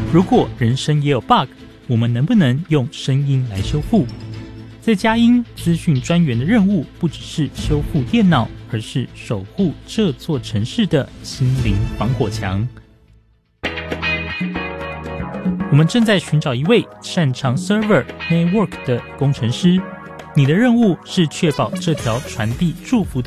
如果人生也有 bug， 我们能不能用声音来修复？在佳音资讯专员的任务不只是修复电脑，而是守护这座城市的心灵防火墙。我们正在寻找一位擅长 Server Network 的工程师，你的任务是确保这条传递祝福的